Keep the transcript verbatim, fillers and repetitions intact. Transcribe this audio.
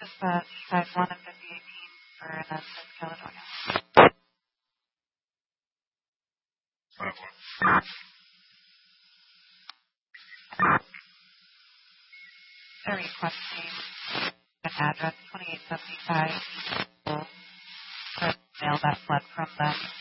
Just uh, five one and fifty eighteen for uh, North Caledonia. A request name and address twenty-eight seventy-five. For mail that fled from them